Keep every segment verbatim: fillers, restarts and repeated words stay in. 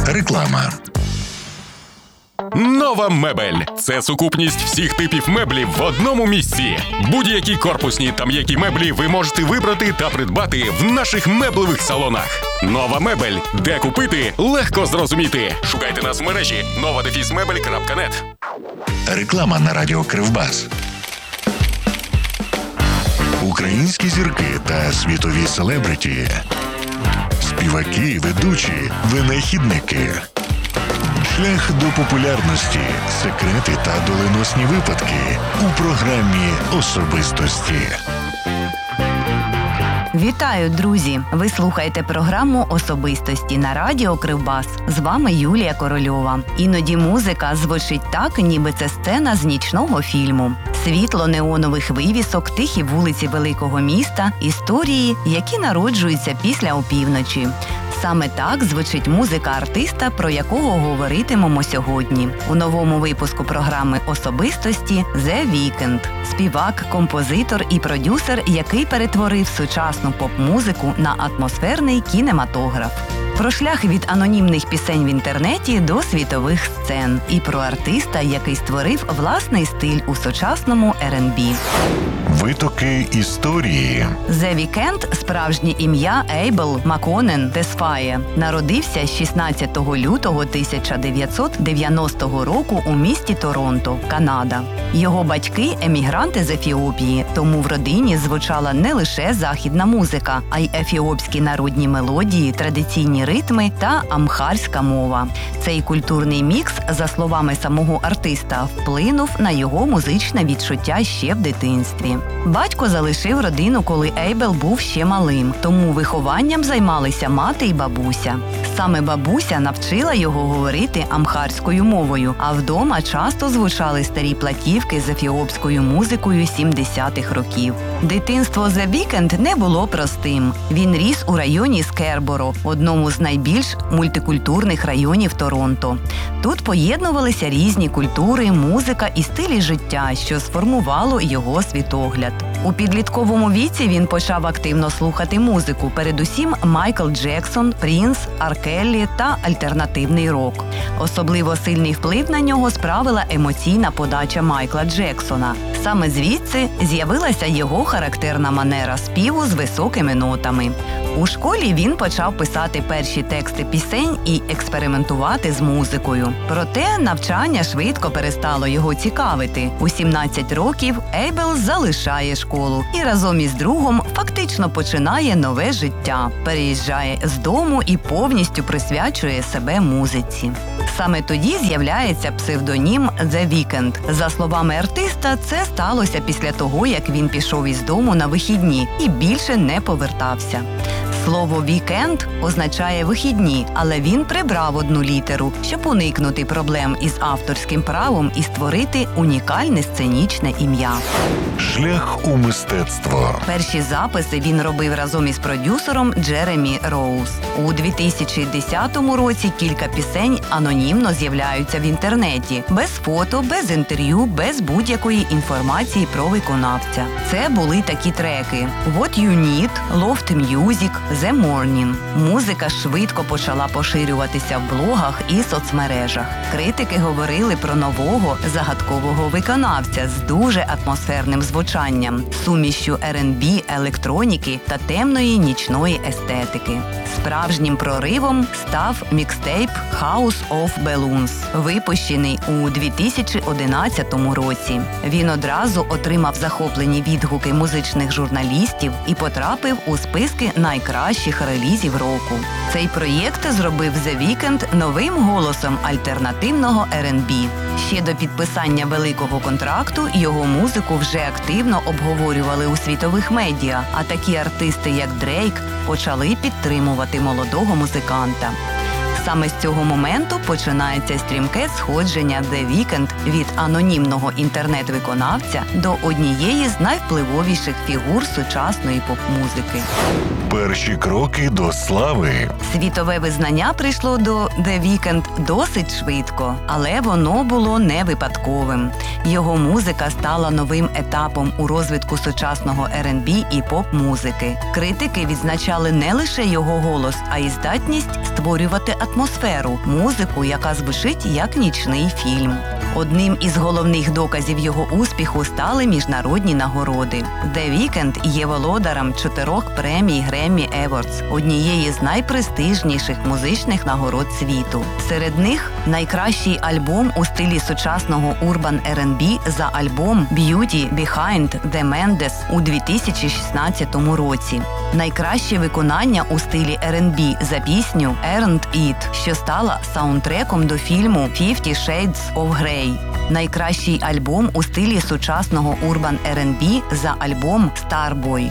Реклама. Нова мебель – це сукупність всіх типів меблів в одному місці. Будь-які корпусні та м'які меблі ви можете вибрати та придбати в наших меблевих салонах. Нова мебель. Де купити – легко зрозуміти. Шукайте нас в мережі нова дефіс мебель крапка нет. Реклама на радіо Кривбас. Українські зірки та світові селебриті. Співаки, ведучі, винахідники. Шлях до популярності, секрети та доленосні випадки у програмі «Особистості». Вітаю, друзі! Ви слухаєте програму «Особистості» на радіо Кривбас. З вами Юлія Корольова. Іноді музика звучить так, ніби це сцена з нічного фільму. Світло неонових вивісок, тихі вулиці великого міста, історії, які народжуються після опівночі. Саме так звучить музика артиста, про якого говоритимемо сьогодні. У новому випуску програми «Особистості» The Weeknd. Співак, композитор і продюсер, який перетворив сучасну поп-музику на атмосферний кінематограф. Про шлях від анонімних пісень в інтернеті до світових сцен. І про артиста, який створив власний стиль у сучасному ер енд бі. Витоки історії. The Weeknd, справжнє ім'я Ейбл Маконен Тесфає, народився шістнадцятого лютого тисяча дев'ятсот дев'яностого року у місті Торонто, Канада. Його батьки – емігранти з Ефіопії, тому в родині звучала не лише західна музика, а й ефіопські народні мелодії, традиційні ритми та амхарська мова. Цей культурний мікс, за словами самого артиста, вплинув на його музичне відчуття ще в дитинстві. Батько залишив родину, коли Ейбл був ще малим, тому вихованням займалися мати й бабуся. Саме бабуся навчила його говорити амхарською мовою, а вдома часто звучали старі платівки з ефіопською музикою сімдесятих років. Дитинство The Weeknd не було простим. Він ріс у районі Скерборо, одному з найбільш мультикультурних районів Торонто. Тут поєднувалися різні культури, музика і стилі життя, що сформувало його світогляд. У підлітковому віці він почав активно слухати музику, передусім Майкл Джексон, Принс, Ар Келлі та альтернативний рок. Особливо сильний вплив на нього справила емоційна подача Майкла Джексона. Саме звідси з'явилася його характерна манера співу з високими нотами. У школі він почав писати перші тексти пісень і експериментувати з музикою. Проте навчання швидко перестало його цікавити. У сімнадцять років Ейбл залишає школу і разом із другом фактично починає нове життя. Переїжджає з дому і повністю присвячує себе музиці. Саме тоді з'являється псевдонім The Weeknd. За словами артиста, це сталося після того, як він пішов із дому на вихідні і більше не повертався. Слово «вікенд» означає «вихідні», але він прибрав одну літеру, щоб уникнути проблем із авторським правом і створити унікальне сценічне ім'я. Шлях у мистецтво. Перші записи він робив разом із продюсером Джеремі Роуз. У дві тисячі десятому році кілька пісень анонімно з'являються в інтернеті. Без фото, без інтерв'ю, без будь-якої інформації про виконавця. Це були такі треки: «What You Need», «Loft Music», «The Morning». Музика швидко почала поширюватися в блогах і соцмережах. Критики говорили про нового, загадкового виконавця з дуже атмосферним звучанням, сумішчю ер енд бі, електроніки та темної нічної естетики. Справжнім проривом став мікстейп «House of Balloons», випущений у дві тисячі одинадцятому році. Він одразу отримав захоплені відгуки музичних журналістів і потрапив у списки найкращих релізів року. Цей проєкт зробив The Weeknd новим голосом альтернативного ер енд бі. Ще до підписання великого контракту його музику вже активно обговорювали у світових медіа, а такі артисти, як Дрейк, почали підтримувати молодого музиканта. Саме з цього моменту починається стрімке сходження The Weeknd від анонімного інтернет-виконавця до однієї з найвпливовіших фігур сучасної поп-музики. Перші кроки до слави. Світове визнання прийшло до The Weeknd досить швидко, але воно було не випадковим. Його музика стала новим етапом у розвитку сучасного ер енд бі і поп-музики. Критики відзначали не лише його голос, а й здатність створити створювати атмосферу, музику, яка звучить як нічний фільм. Одним із головних доказів його успіху стали міжнародні нагороди. The Weeknd є володарем чотирьох премій Grammy Awards, однієї з найпрестижніших музичних нагород світу. Серед них найкращий альбом у стилі сучасного Urban ар енд бі за альбом Beauty Behind the Madness у дві тисячі шістнадцятому році. Найкраще виконання у стилі ар енд бі за пісню Earned It, що стала саундтреком до фільму Fifty Shades of Grey. Найкращий альбом у стилі сучасного Urban ар енд бі за альбом Starboy.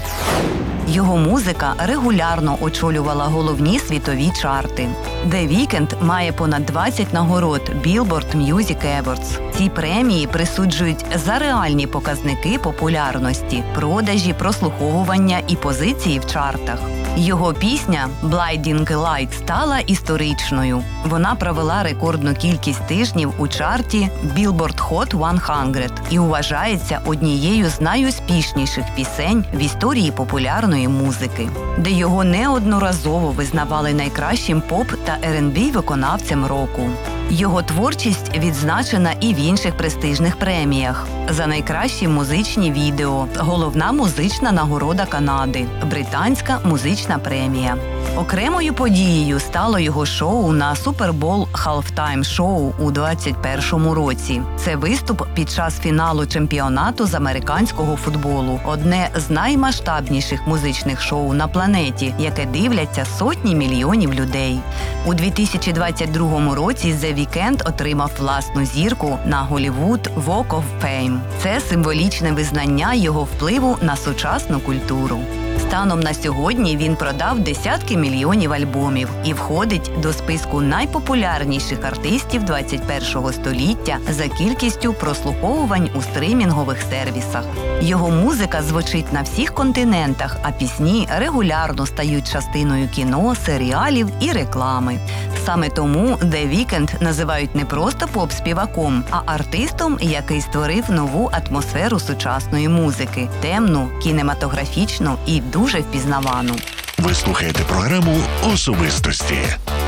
Його музика регулярно очолювала головні світові чарти. The Weeknd має понад двадцять нагород Billboard Music Awards. Ці премії присуджують за реальні показники популярності, продажі, прослуховування і позиції в чартах. Його пісня «Blinding Light» стала історичною. Вона провела рекордну кількість тижнів у чарті Billboard Hot сто і вважається однією з найуспішніших пісень в історії популярної музики, де його неодноразово визнавали найкращим поп та ар енд бі виконавцем року. Його творчість відзначена і в інших престижних преміях. За найкращі музичні відео, головна музична нагорода Канади, британська музична премія. Окремою подією стало його шоу на Super Bowl Halftime Show у двадцять першому році. Це виступ під час фіналу чемпіонату з американського футболу. Одне з наймасштабніших музичних шоу на планеті, яке дивляться сотні мільйонів людей. У дві тисячі двадцять другому році The Weeknd отримав власну зірку на Hollywood Walk of Fame. Це символічне визнання його впливу на сучасну культуру. Станом на сьогодні він продав десятки мільйонів альбомів і входить до списку найпопулярніших артистів двадцять першого століття за кількістю прослуховувань у стримінгових сервісах. Його музика звучить на всіх континентах, а пісні регулярно стають частиною кіно, серіалів і реклами. Саме тому The Weeknd називають не просто поп-співаком, а артистом, який створив нову атмосферу сучасної музики – темну, кінематографічну і дуже впізнавану. Ви слухаєте програму «Особистості».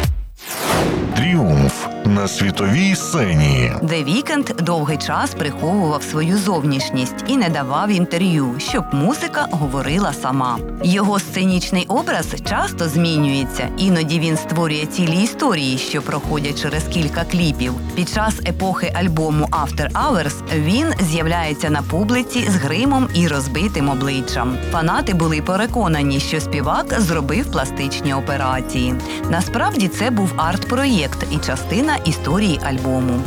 Тріумф на світовій сцені. The Weeknd довгий час приховував свою зовнішність і не давав інтерв'ю, щоб музика говорила сама. Його сценічний образ часто змінюється, іноді він створює цілі історії, що проходять через кілька кліпів. Під час епохи альбому After Hours він з'являється на публіці з гримом і розбитим обличчям. Фанати були переконані, що співак зробив пластичні операції. Насправді це був арт-проєкт і частина історії альбому.